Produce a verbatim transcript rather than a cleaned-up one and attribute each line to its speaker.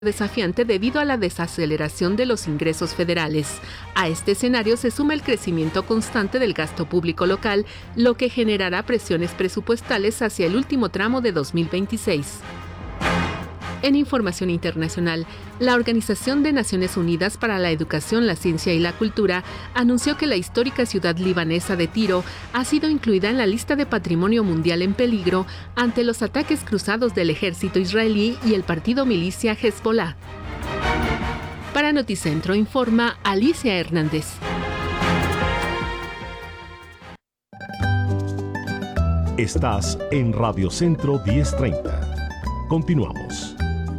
Speaker 1: desafiante debido a la desaceleración de los ingresos federales. A este escenario se suma el crecimiento constante del gasto público local, lo que generará presiones presupuestales hacia el último tramo de dos mil veintiséis. En información internacional, la Organización de Naciones Unidas para la Educación, la Ciencia y la Cultura anunció que la histórica ciudad libanesa de Tiro ha sido incluida en la lista de Patrimonio Mundial en peligro ante los ataques cruzados del ejército israelí y el partido milicia Hezbollah. Para Noticentro informa Alicia Hernández.
Speaker 2: Estás en Radio Centro diez treinta. Continuamos.